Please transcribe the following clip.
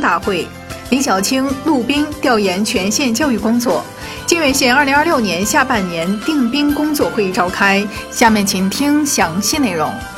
大会，李小青、陆兵调研全县教育工作。泾源县2026年下半年定兵工作会议召开，下面请听详细内容。